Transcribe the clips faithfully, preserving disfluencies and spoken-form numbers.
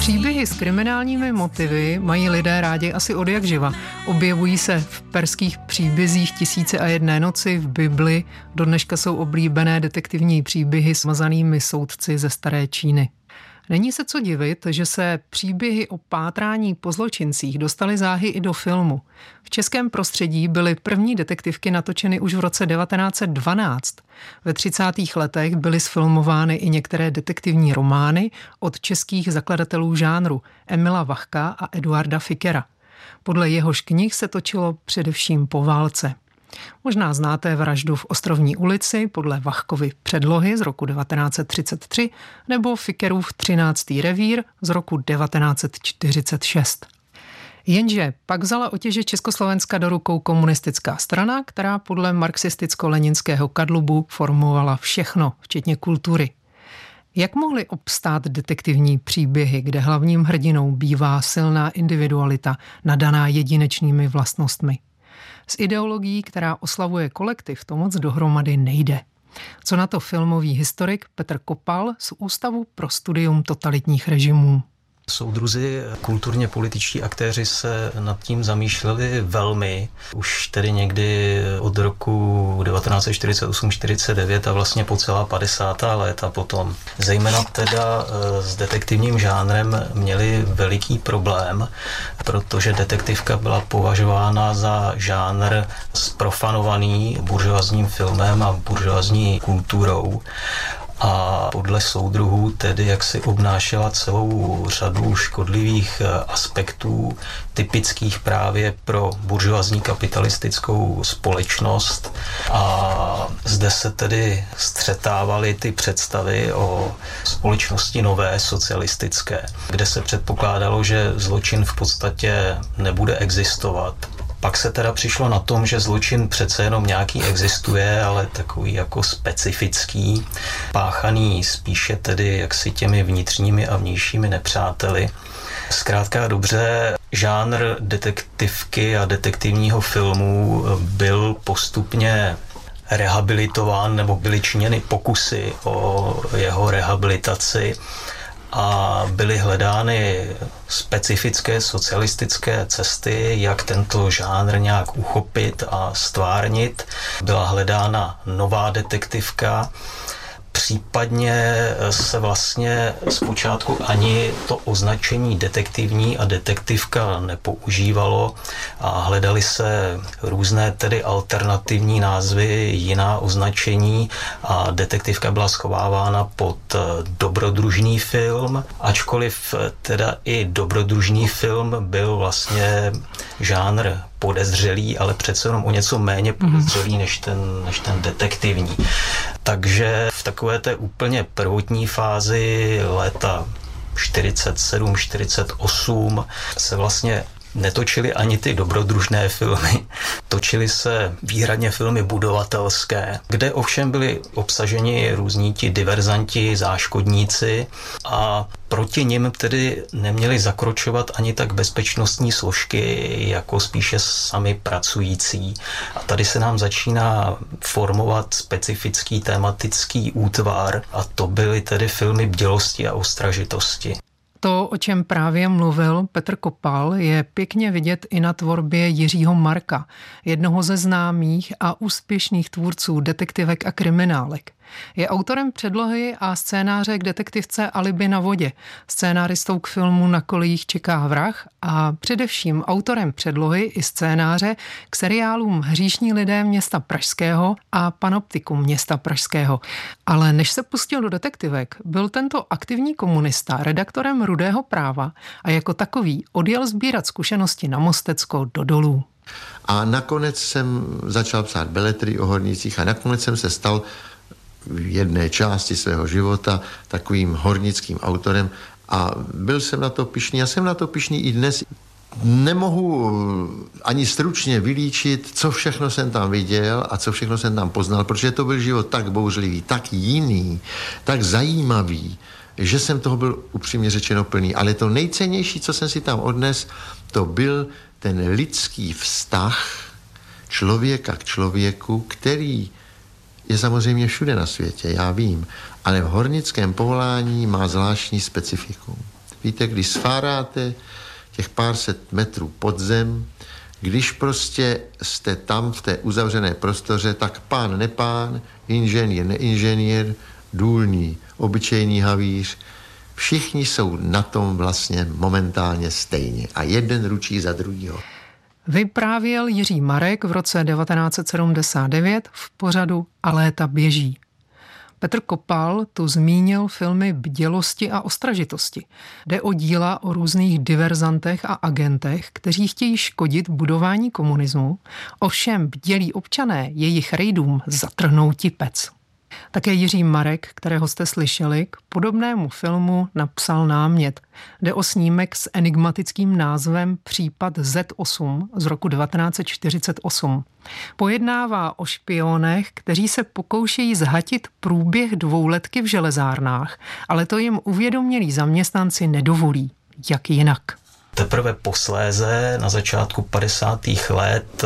Příběhy s kriminálními motivy mají lidé rádi asi od jak živa. Objevují se v perských příbězích Tisíce a jedné noci, v Bibli, do dneška jsou oblíbené detektivní příběhy s mazanými soudci ze staré Číny. Není se co divit, že se příběhy o pátrání po zločincích dostaly záhy i do filmu. V českém prostředí byly první detektivky natočeny už v roce devatenáct set dvanáct. Ve třicátých letech byly sfilmovány i některé detektivní romány od českých zakladatelů žánru Emila Vachka a Eduarda Fickera. Podle jehož knih se točilo především po válce. Možná znáte Vraždu v Ostrovní ulici podle Vachkovy předlohy z roku devatenáct set třicet tři nebo Fickerův třináctý revír z roku devatenáct set čtyřicet šest. Jenže pak vzala otěže Československa do rukou komunistická strana, která podle marxisticko-leninského kadlubu formovala všechno, včetně kultury. Jak mohly obstát detektivní příběhy, kde hlavním hrdinou bývá silná individualita, nadaná jedinečnými vlastnostmi? S ideologií, která oslavuje kolektiv, to moc dohromady nejde. Co na to filmový historik Petr Kopal z Ústavu pro studium totalitních režimů? Soudruzi, kulturně političtí aktéři se nad tím zamýšleli velmi, už tedy někdy od roku devatenáct set čtyřicet osm čtyřicet devět a vlastně po celá padesátá léta potom. Zejména teda s detektivním žánrem měli veliký problém, protože detektivka byla považována za žánr zprofanovaný buržoazním filmem a buržoazní kulturou. A podle soudruhů tedy jak si obnášela celou řadu škodlivých aspektů, typických právě pro buržoazní kapitalistickou společnost. A zde se tedy střetávaly ty představy o společnosti nové socialistické, kde se předpokládalo, že zločin v podstatě nebude existovat. Pak se teda přišlo na tom, že zločin přece jenom nějaký existuje, ale takový jako specifický, páchaný spíše tedy jaksi těmi vnitřními a vnějšími nepřáteli. Zkrátka a dobře, žánr detektivky a detektivního filmu byl postupně rehabilitován, nebo byly činěny pokusy o jeho rehabilitaci a byly hledány specifické socialistické cesty, jak tento žánr nějak uchopit a stvárnit. Byla hledána nová detektivka, případně se vlastně zpočátku ani to označení detektivní a detektivka nepoužívalo a hledaly se různé tedy alternativní názvy, jiná označení a detektivka byla schovávána pod dobrodružný film, ačkoliv teda i dobrodružný film byl vlastně žánr podezřelý, ale přece jenom o něco méně podezřelý než ten, než ten detektivní. Takže v takové té úplně prvotní fázi léta čtyřicet sedm čtyřicet osm se vlastně netočily ani ty dobrodružné filmy. Točily se výhradně filmy budovatelské, kde ovšem byli obsaženi různí ti diverzanti, záškodníci a proti nim tedy neměli zakročovat ani tak bezpečnostní složky, jako spíše sami pracující. A tady se nám začíná formovat specifický tematický útvar a to byly tedy filmy bdělosti a ostražitosti. To, o čem právě mluvil Petr Kopal, je pěkně vidět i na tvorbě Jiřího Marka, jednoho ze známých a úspěšných tvůrců detektivek a kriminálek. Je autorem předlohy a scénáře k detektivce Alibi na vodě, scénáristou k filmu Na kolejích čeká vrah a především autorem předlohy i scénáře k seriálům Hříšní lidé města Pražského a Panoptikum města Pražského. Ale než se pustil do detektivek, byl tento aktivní komunista redaktorem Rudého práva a jako takový odjel sbírat zkušenosti na Mostecko do dolů. A nakonec jsem začal psát beletry o hornících a nakonec jsem se stal v jedné části svého života takovým hornickým autorem a byl jsem na to pyšný a jsem na to pyšný i dnes. Nemohu ani stručně vylíčit, co všechno jsem tam viděl a co všechno jsem tam poznal, protože to byl život tak bouřlivý, tak jiný, tak zajímavý, že jsem toho byl upřímně řečeno plný. Ale to nejcennější, co jsem si tam odnes, to byl ten lidský vztah člověka k člověku, který je samozřejmě všude na světě, já vím, ale v hornickém povolání má zvláštní specifikum. Víte, když sfáráte těch pár set metrů pod zem, když prostě jste tam v té uzavřené prostoře, tak pán nepán, inženýr neinženýr, důlní, obyčejný havíř, všichni jsou na tom vlastně momentálně stejně a jeden ručí za druhýho. Vyprávěl Jiří Marek v roce devatenáct set sedmdesát devět v pořadu A léta běží. Petr Kopal tu zmínil filmy Bdělosti a ostražitosti. Jde o díla o různých diverzantech a agentech, kteří chtějí škodit budování komunismu, ovšem bdělí občané jejich rejdům zatrhnou tipec. Také Jiří Marek, kterého jste slyšeli, k podobnému filmu napsal námět. Jde o snímek s enigmatickým názvem Případ Z osm z roku devatenáct set čtyřicet osm. Pojednává o špionech, kteří se pokoušejí zhatit průběh dvouletky v železárnách, ale to jim uvědomělí zaměstnanci nedovolí. Jak jinak? Teprve posléze na začátku padesátých let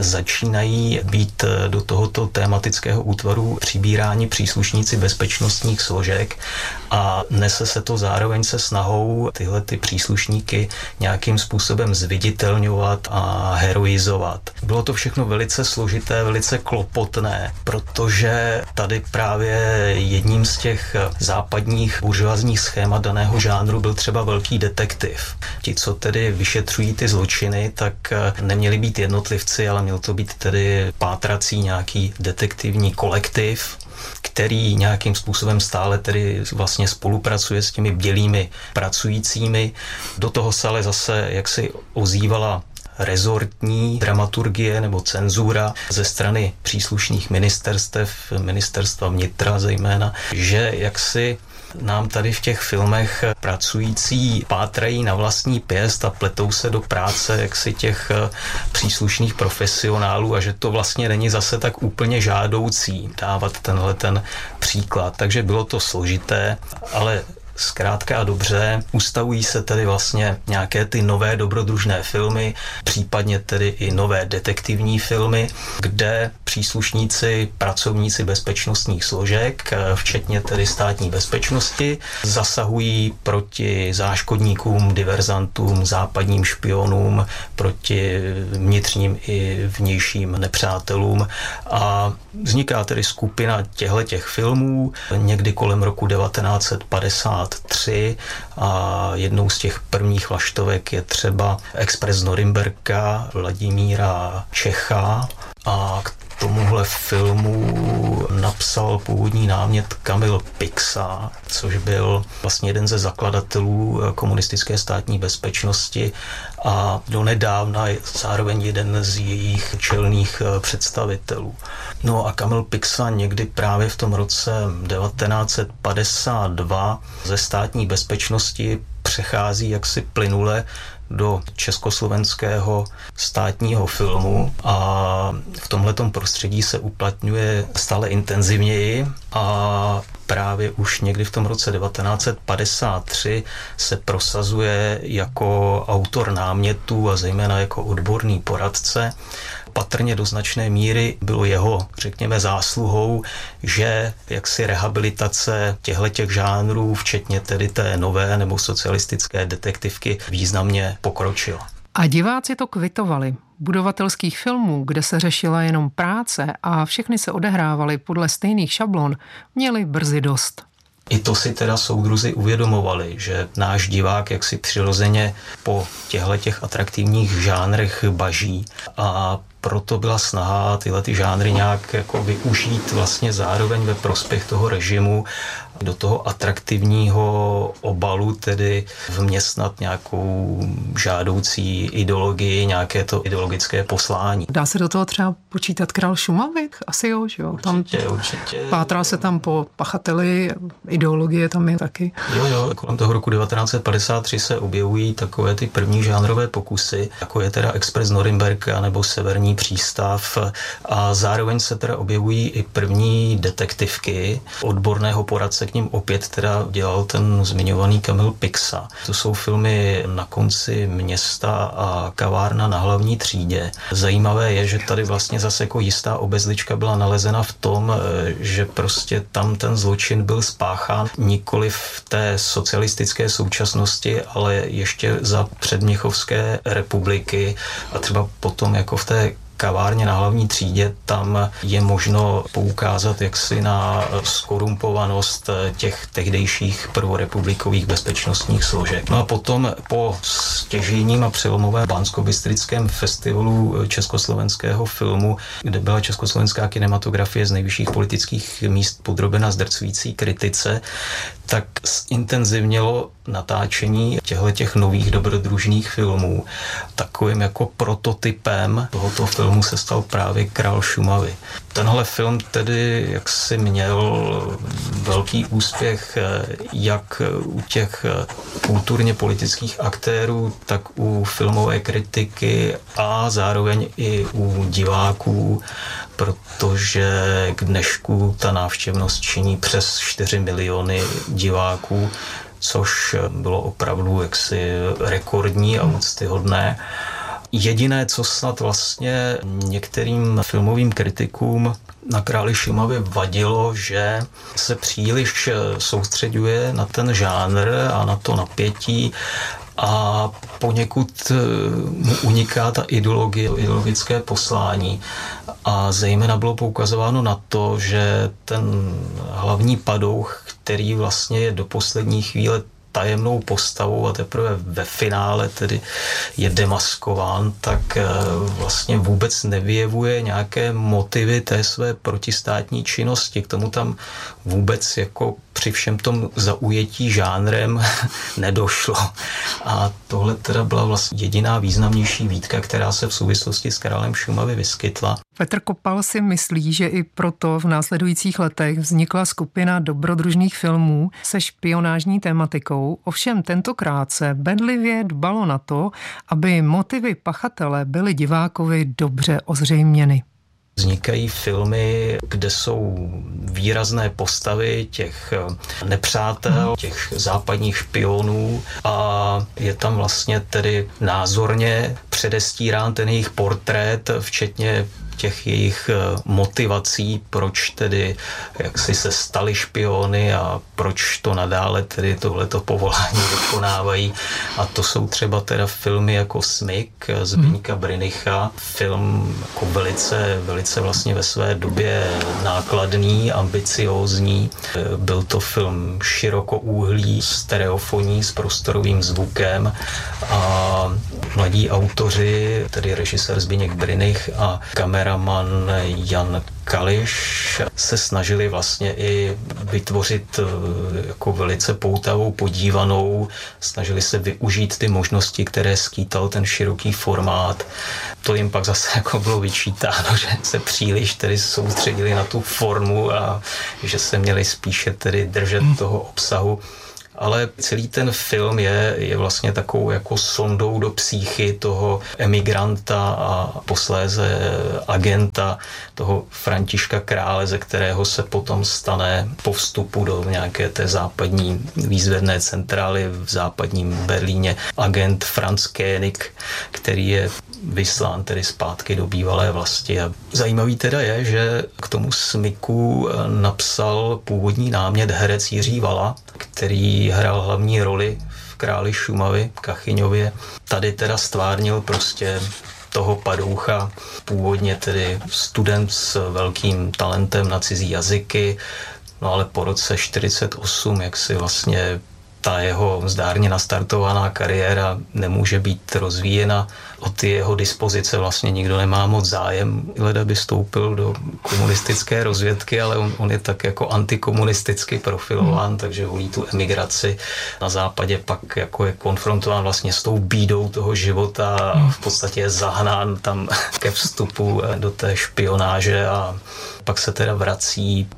začínají být do tohoto tématického útvaru přibíráni příslušníci bezpečnostních složek a nese se to zároveň se snahou tyhle ty příslušníky nějakým způsobem zviditelňovat a heroizovat. Bylo to všechno velice složité, velice klopotné, protože tady právě jedním z těch západních buržoazních schémat daného žánru byl třeba velký detektiv. Ti, co tedy vyšetřují ty zločiny, tak neměli být jednotlivci, ale měl to být tedy pátrací nějaký detektivní kolektiv, který nějakým způsobem stále tedy vlastně spolupracuje s těmi bdělými pracujícími. Do toho se ale zase jaksi ozývala rezortní dramaturgie nebo cenzura ze strany příslušných ministerstev, ministerstva vnitra zejména, že jaksi nám tady v těch filmech pracující pátrají na vlastní pěst a pletou se do práce jaksi těch příslušných profesionálů a že to vlastně není zase tak úplně žádoucí dávat tenhle ten příklad. Takže bylo to složité, ale zkrátka a dobře, ustavují se tedy vlastně nějaké ty nové dobrodružné filmy, případně tedy i nové detektivní filmy, kde příslušníci, pracovníci bezpečnostních složek, včetně tedy státní bezpečnosti, zasahují proti záškodníkům, diverzantům, západním špionům, proti vnitřním i vnějším nepřátelům a vzniká tedy skupina těchto filmů někdy kolem roku devatenáct set padesát tři a jednou z těch prvních vlaštovek je třeba Expres z Norimberka Vladimíra Čecha a k tomuhle filmu napsal původní námět Kamil Pixa, což byl vlastně jeden ze zakladatelů komunistické státní bezpečnosti a donedávna je zároveň jeden z jejich čelných představitelů. No a Kamil Pixa někdy právě v tom roce devatenáct set padesát dva ze státní bezpečnosti přechází jaksi plynule do československého státního filmu a v tomhletom prostředí se uplatňuje stále intenzivněji a právě už někdy v tom roce devatenáct set padesát tři se prosazuje jako autor námětů a zejména jako odborný poradce. Patrně do značné míry bylo jeho, řekněme, zásluhou, že jaksi rehabilitace těchto žánrů, včetně tedy té nové nebo socialistické detektivky, významně pokročila. A diváci to kvitovali. Budovatelských filmů, kde se řešila jenom práce a všechny se odehrávaly podle stejných šablon, měli brzy dost. I to si teda soudruzi uvědomovali, že náš divák jaksi přirozeně po těchto atraktivních žánrech baží a proto byla snaha tyhle ty žánry nějak jako využít vlastně zároveň ve prospěch toho režimu do toho atraktivního obalu, tedy vměstnat nějakou žádoucí ideologii, nějaké to ideologické poslání. Dá se do toho třeba počítat Král Šumavy? Asi jo, že jo? Určitě, tam určitě. Pátrá se tam po pachateli, ideologie tam je taky. Jo, jo, kolem toho roku devatenáct set padesát tři se objevují takové ty první žánrové pokusy, jako je teda Expres Norimberka nebo Severní přístav a zároveň se teda objevují i první detektivky odborného poradce k nim opět teda dělal ten zmiňovaný Kamil Pixa. To jsou filmy Na konci města a Kavárna na hlavní třídě. Zajímavé je, že tady vlastně zase jako jistá obezlička byla nalezena v tom, že prostě tam ten zločin byl spáchán nikoli v té socialistické současnosti, ale ještě za předměchovské republiky a třeba potom jako v té kavárně na hlavní třídě, tam je možno poukázat jaksi na skorumpovanost těch tehdejších prvorepublikových bezpečnostních složek. No a potom po stěžejním a přelomovém Banskobystrickém festivalu československého filmu, kde byla československá kinematografie z nejvyšších politických míst podrobena zdrcující kritice, tak zintenzivnělo natáčení těchto nových dobrodružných filmů. Takovým jako prototypem tohoto filmu se stal právě Král Šumavy. Tenhle film tedy jaksi měl velký úspěch jak u těch kulturně politických aktérů, tak u filmové kritiky a zároveň i u diváků, protože k dnešku ta návštěvnost činí přes čtyři miliony diváků, což bylo opravdu jaksi rekordní a úctyhodné. Jediné, co snad vlastně některým filmovým kritikům na Králi Šumavy vadilo, že se příliš soustředuje na ten žánr a na to napětí a poněkud mu uniká ta ideologie, ideologické poslání. A zejména bylo poukazováno na to, že ten hlavní padouch, který vlastně je do poslední chvíle tajemnou postavou a teprve ve finále tedy je demaskován, tak vlastně vůbec nevyjevuje nějaké motivy té své protistátní činnosti. K tomu tam vůbec jako při všem tom zaujetí žánrem nedošlo. A tohle teda byla vlastně jediná významnější výtka, která se v souvislosti s Králem Šumavy vyskytla. Petr Kopal si myslí, že i proto v následujících letech vznikla skupina dobrodružných filmů se špionážní tématikou. Ovšem tentokrát se bedlivě dbalo na to, aby motivy pachatele byly divákovi dobře ozřejměny. Vznikají filmy, kde jsou výrazné postavy těch nepřátel, těch západních špionů a je tam vlastně tedy názorně předestírán ten jejich portrét, včetně těch jejich motivací, proč tedy jak si se stali špiony a proč to nadále tedy tohleto povolání vykonávají. A to jsou třeba teda filmy jako Smyk Zbyňka Brynicha, film jako velice, velice vlastně ve své době nákladný, ambiciózní. Byl to film širokoúhlý, stereofonní s prostorovým zvukem a mladí autoři, tedy režisér Zbyněk Brynich a kamera kameraman Jan Kališ se snažili vlastně i vytvořit jako velice poutavou, podívanou, snažili se využít ty možnosti, které skýtal ten široký formát. To jim pak zase jako bylo vyčítáno, že se příliš tedy soustředili na tu formu a že se měli spíše tedy držet toho obsahu. Ale celý ten film je, je vlastně takovou jako sondou do psychy toho emigranta a posléze agenta, toho Františka Krále, ze kterého se potom stane po vstupu do nějaké té západní výzvedné centrály v západním Berlíně agent Franz Koenig, který je vyslán tedy zpátky do bývalé vlasti. A zajímavý teda je, že k tomu Smyku napsal původní námět herec Jiří Vala, který hrál hlavní roli v Králi Šumavy, Kachyňově. Tady teda stvárnil prostě toho padoucha, původně tedy student s velkým talentem na cizí jazyky, no ale po roce čtyřicet osm, jak si vlastně ta jeho zdárně nastartovaná kariéra nemůže být rozvíjena. O ty jeho dispozice vlastně nikdo nemá moc zájem. Leda by vstoupil do komunistické rozvědky, ale on, on je tak jako antikomunisticky profilován, hmm. takže volí tu emigraci. Na západě pak jako je konfrontován vlastně s tou bídou toho života a v podstatě je zahnán tam ke vstupu do té špionáže a pak se teda vrací po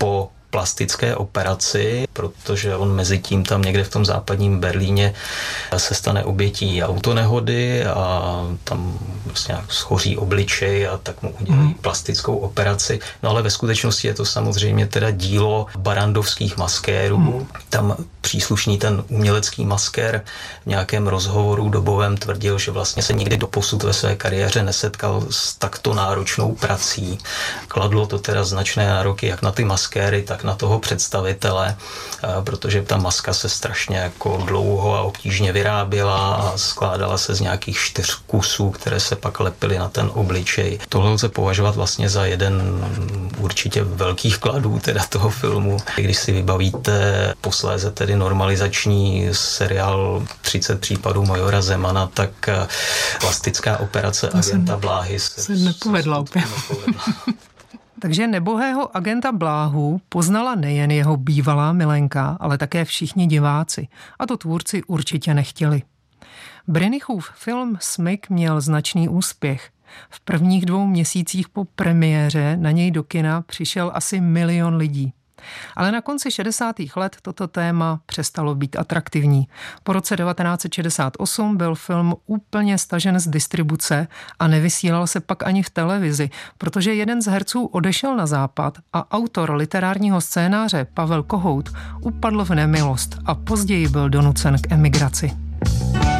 plastické operaci, protože on mezi tím tam někde v tom západním Berlíně se stane obětí autonehody a tam vlastně schoří obličej a tak mu udělají mm. plastickou operaci. No ale ve skutečnosti je to samozřejmě teda dílo barandovských maskérů. Mm. Tam příslušný ten umělecký maskér v nějakém rozhovoru dobovém tvrdil, že vlastně se nikdy doposud ve své kariéře nesetkal s takto náročnou prací. Kladlo to teda značné nároky jak na ty maskéry, tak na toho představitele, protože ta maska se strašně jako dlouho a obtížně vyráběla a skládala se z nějakých čtyř kusů, které se pak lepily na ten obličej. Tohle lze považovat vlastně za jeden určitě velkých kladů teda toho filmu. Když si vybavíte posléze tedy normalizační seriál třicet případů majora Zemana, tak plastická operace to agenta Bláhy se, se nepovedla opět. Takže nebohého agenta Bláhu poznala nejen jeho bývalá milenka, ale také všichni diváci. A to tvůrci určitě nechtěli. Brynichův film Smyk měl značný úspěch. V prvních dvou měsících po premiéře na něj do kina přišel asi milion lidí. Ale na konci šedesátých let toto téma přestalo být atraktivní. Po roce devatenáct set šedesát osm byl film úplně stažen z distribuce a nevysílal se pak ani v televizi, protože jeden z herců odešel na západ a autor literárního scénáře Pavel Kohout upadl v nemilost a později byl donucen k emigraci.